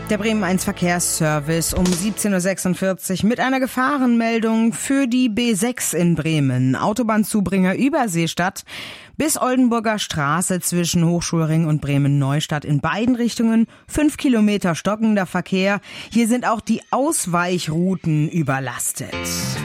Der Bremen 1 Verkehrsservice um 17.46 Uhr mit einer Gefahrenmeldung für die B6 in Bremen. Autobahnzubringer Überseestadt bis Oldenburger Straße zwischen Hochschulring und Bremen-Neustadt in beiden Richtungen. 5 Kilometer stockender Verkehr. Hier sind auch die Ausweichrouten überlastet.